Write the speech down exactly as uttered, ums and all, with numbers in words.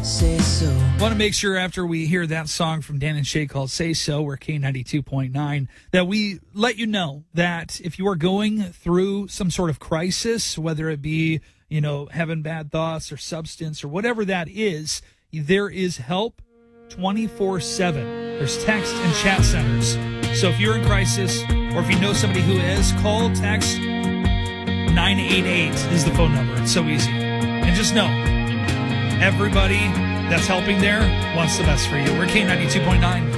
Say so. Want to make sure after we hear that song from Dan and Shay called Say So, we're K ninety-two point nine, that we let you know that if you are going through some sort of crisis, whether it be, you know, having bad thoughts or substance or whatever that is, there is help twenty-four seven. There's text and chat centers. So if you're in crisis or if you know somebody who is, call, text nine eight eight is the phone number. It's so easy. And just know, everybody that's helping there wants the best for you. We're K ninety-two point nine.